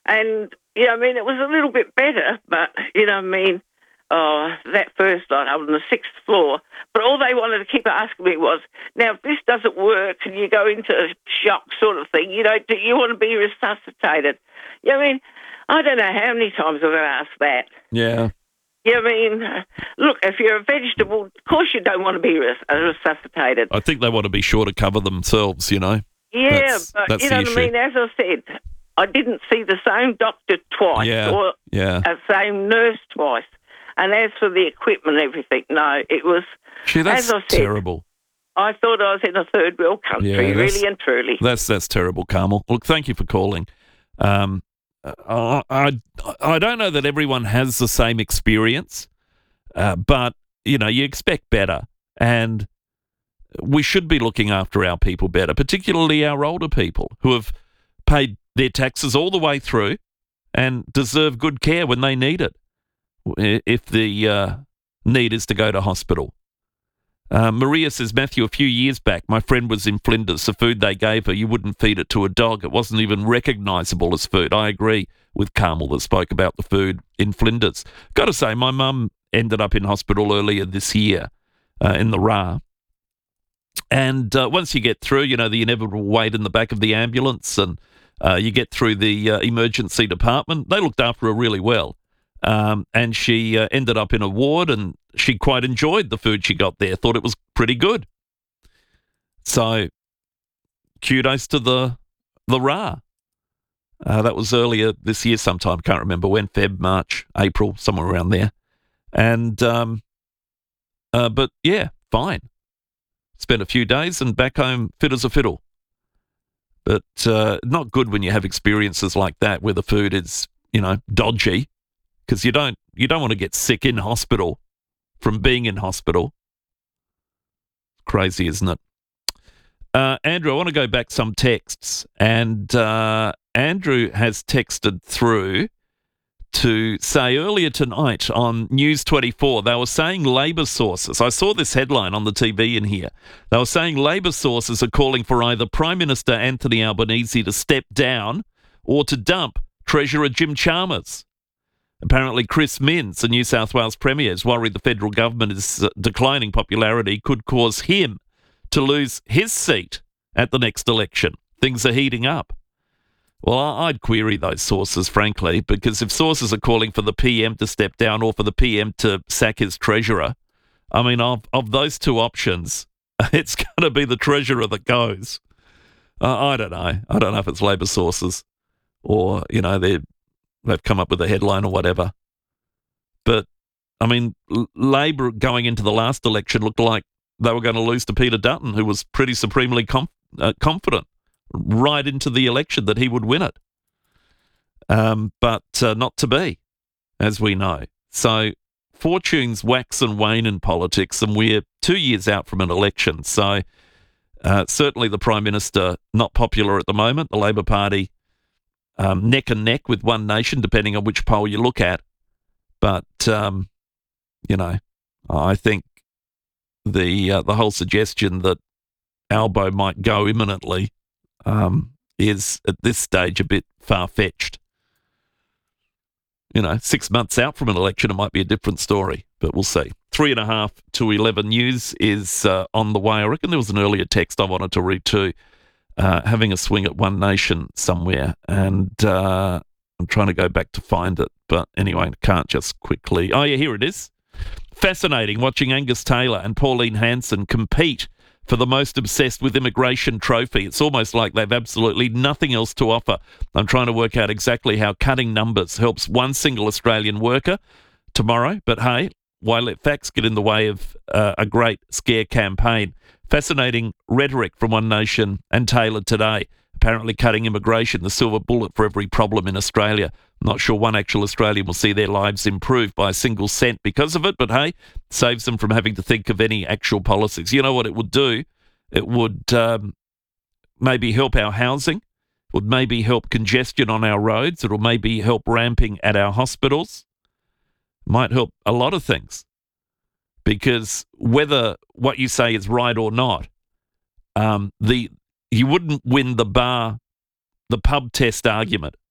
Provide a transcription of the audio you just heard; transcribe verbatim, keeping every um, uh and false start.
And, you know, I mean, it was a little bit better, but, you know, I mean, oh, that first night I was on the sixth floor, but all they wanted to keep asking me was, now, if this doesn't work and you go into a shock sort of thing, you know, do you want to be resuscitated? You know, I mean, I don't know how many times I've got to ask that. Yeah. Yeah, I mean, look, if you're a vegetable, of course you don't want to be res- resuscitated. I think they want to be sure to cover themselves, you know. Yeah, that's, but that's you know the what I mean? As I said, I didn't see the same doctor twice Yeah, or yeah. the same nurse twice. And as for the equipment and everything, no, it was, Gee, that's as I said, terrible. I thought I was in a third world country, Yeah, that's- really and truly. That's that's terrible, Carmel. Look, thank you for calling. Um, I, I, I don't know that everyone has the same experience, uh, but, you know, you expect better. And we should be looking after our people better, particularly our older people who have paid their taxes all the way through and deserve good care when they need it, if the uh, need is to go to hospital. Uh, Maria says, Matthew, a few years back, my friend was in Flinders. The food they gave her, you wouldn't feed it to a dog. It wasn't even recognisable as food. I agree with Carmel that spoke about the food in Flinders. Got to say, my mum ended up in hospital earlier this year uh, in the R A. And uh, once you get through, you know, the inevitable wait in the back of the ambulance and uh, you get through the uh, emergency department, they looked after her really well. Um, and she uh, ended up in a ward and she quite enjoyed the food she got there, thought it was pretty good. So kudos to the, the R A. Uh, that was earlier this year sometime, can't remember when, Feb, March, April, somewhere around there. And, um, uh, but yeah, fine. Spent a few days and back home fit as a fiddle. But uh, not good when you have experiences like that where the food is, you know, dodgy, because you don't you don't want to get sick in hospital from being in hospital. Crazy, isn't it? Uh, Andrew, I want to go back some texts, and uh, Andrew has texted through to say earlier tonight on News twenty-four, they were saying Labor sources. I saw this headline on the T V in here. They were saying Labor sources are calling for either Prime Minister Anthony Albanese to step down or to dump Treasurer Jim Chalmers. Apparently, Chris Minns, the New South Wales Premier, is worried the federal government is uh, declining popularity could cause him to lose his seat at the next election. Things are heating up. Well, I'd query those sources, frankly, because if sources are calling for the P M to step down or for the P M to sack his treasurer, I mean, of, of those two options, it's going to be the treasurer that goes. Uh, I don't know. I don't know if it's Labor sources or, you know, they're, they've come up with a headline or whatever. But, I mean, L- Labor going into the last election looked like they were going to lose to Peter Dutton, who was pretty supremely com- uh, confident right into the election that he would win it. Um, but uh, not to be, as we know. So fortunes wax and wane in politics, and we're two years out from an election. So uh, certainly the Prime Minister not popular at the moment. The Labor Party um, neck and neck with One Nation, depending on which poll you look at. But, um, you know, I think the uh, the whole suggestion that Albo might go imminently Um, is at this stage a bit far-fetched. You know, six months out from an election, it might be a different story, but we'll see. Three and a half to eleven news is uh, on the way. I reckon there was an earlier text I wanted to read too, uh, having a swing at One Nation somewhere, and uh, I'm trying to go back to find it, but anyway, I can't just quickly. Oh yeah, here it is. Fascinating watching Angus Taylor and Pauline Hanson compete for the most obsessed with immigration trophy. It's almost like they've absolutely nothing else to offer. I'm trying to work out exactly how cutting numbers helps one single Australian worker tomorrow. But hey, why let facts get in the way of uh, a great scare campaign? Fascinating rhetoric from One Nation and Taylor today. Apparently cutting immigration, the silver bullet for every problem in Australia. I'm not sure one actual Australian will see their lives improved by a single cent because of it, but hey, saves them from having to think of any actual policies. You know what it would do? It would um, maybe help our housing. It would maybe help congestion on our roads. It will maybe help ramping at our hospitals. Might help a lot of things. Because whether what you say is right or not, um, the you wouldn't win the bar, the pub test argument